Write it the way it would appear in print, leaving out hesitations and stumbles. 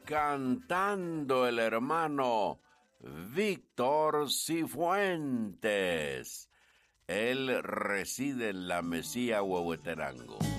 cantando el hermano Víctor Cifuentes. Él reside en la Mesía, Huehuetenango.